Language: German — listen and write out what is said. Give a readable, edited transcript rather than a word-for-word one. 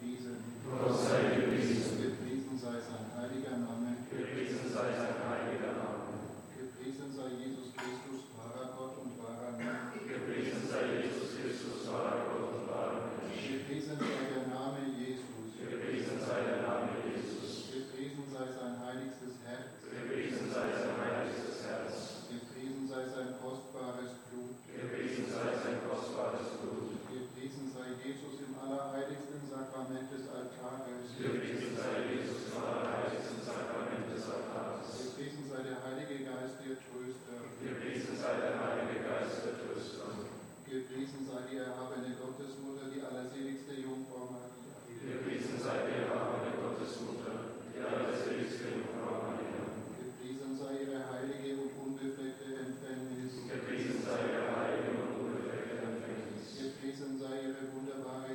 Gott sei gepriesen. Gepriesen sei sein heiliger Name. Gepriesen sei sein heiliger Name. Gepriesen sei Jesus Christus, wahrer Gott und wahrer Mensch. Gepriesen sei Jesus Christus, wahrer Gott und wahrer Mensch. Gepriesen sei der Name Jesus. Gepriesen sei der Name Jesus. Gepriesen sei sein heiligstes Herz. Gepriesen sei sein heiligstes Herz. Gepriesen sei sein kostbares Blut. Gepriesen sei sein kostbares Blut. Gepriesen sei Jesus im allerheiligsten Sakrament des Altares. Gepriesen sei Jesus im allerheiligsten Sakrament des Altares. Gepriesen sei der Heilige Geist, der Tröster. Gepriesen sei der Heilige Geist, der Tröster. Gepriesen sei die erhabene Gottesmutter, die allerseligste Jungfrau Maria. Gepriesen sei die erhabene Gottesmutter, die allerseligste Jungfrau Maria. Gepriesen sei ihre heilige und unbefleckte Empfängnis. Gepriesen sei ihre heilige und unbefleckte Empfängnis. Gepriesen sei ihre wunderbare